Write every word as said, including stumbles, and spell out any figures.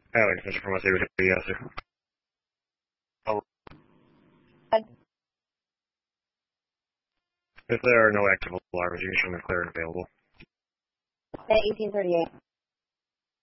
Alex, mucha información que hace. If there are no active alarms, you can show me clear and available. At eighteen thirty-eight.